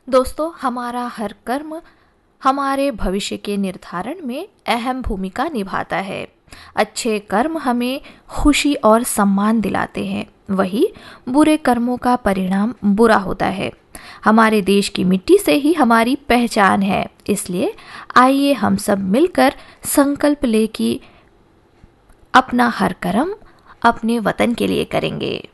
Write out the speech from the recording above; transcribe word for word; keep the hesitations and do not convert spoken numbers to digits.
दोस्तों, हमारा हर कर्म हमारे भविष्य के निर्धारण में अहम भूमिका निभाता है। अच्छे कर्म हमें खुशी और सम्मान दिलाते हैं, वही बुरे कर्मों का परिणाम बुरा होता है। हमारे देश की मिट्टी से ही हमारी पहचान है, इसलिए आइए हम सब मिलकर संकल्प ले कि अपना हर कर्म अपने वतन के लिए करेंगे।